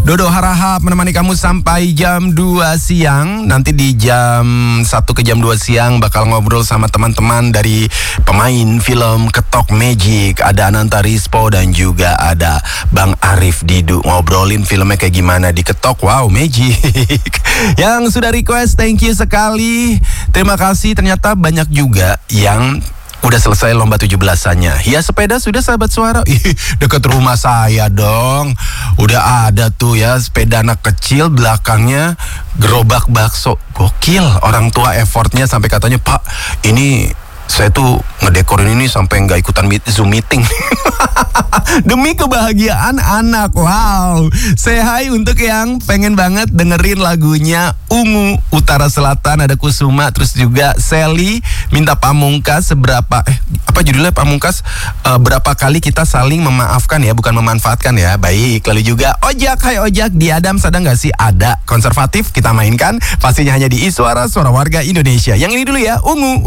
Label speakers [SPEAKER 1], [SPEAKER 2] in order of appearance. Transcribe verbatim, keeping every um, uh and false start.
[SPEAKER 1] Dodo Harahap menemani kamu sampai jam dua siang. Nanti di jam satu ke jam dua siang bakal ngobrol sama teman-teman dari pemain film Ketok Magic. Ada Ananta Rispo dan juga ada Bang Arif Didu. Ngobrolin filmnya kayak gimana di Ketok. Wow, Magic. Yang sudah request, thank you sekali. Terima kasih. Ternyata banyak juga yang udah selesai lomba tujuh belasannya. Hias sepeda sudah, sahabat suara. Ih, dekat rumah saya dong. Udah ada tuh ya sepeda anak kecil, belakangnya gerobak bakso. Gokil, orang tua effortnya sampai katanya, "Pak, ini saya tuh ngedekorin ini sampai nggak ikutan meet, Zoom meeting." Demi kebahagiaan anak. Wow. Say hi untuk yang pengen banget dengerin lagunya Ungu Utara Selatan. Ada Kusuma, terus juga Sally minta Pamungkas. Seberapa eh apa judulnya Pamungkas? Uh, berapa kali kita saling memaafkan ya, bukan memanfaatkan ya. Baik. Lalu juga Ojak, hai Ojak, di Adam ada nggak sih? Ada. Konservatif kita mainkan pastinya hanya di Iswara Suara Warga Indonesia. Yang ini dulu ya, Ungu